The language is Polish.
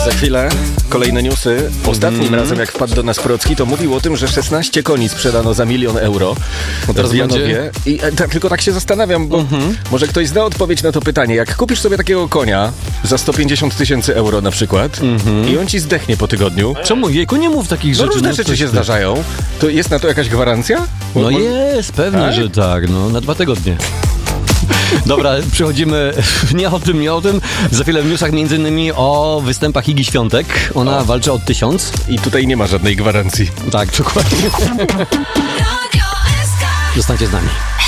Za chwilę kolejne newsy. Ostatnim razem, jak wpadł do nas Procki, to mówił o tym, że 16 koni sprzedano za 1 000 000 euro teraz w Janowie. będzie... I tylko tak się zastanawiam, bo może ktoś zna odpowiedź na to pytanie. Jak kupisz sobie takiego konia za 150 000 euro na przykład i on ci zdechnie po tygodniu. Czemu? Jejku, nie mów takich rzeczy. Różne rzeczy się zdarzają. To jest na to jakaś gwarancja? No jest, pewnie, tak? że tak. No, na 2 tygodnie. Dobra, przechodzimy nie o tym. Za chwilę w newsach m.in. o występach Igi Świątek. Ona walczy o 1000. I tutaj nie ma żadnej gwarancji. Tak, dokładnie. Zostańcie z nami.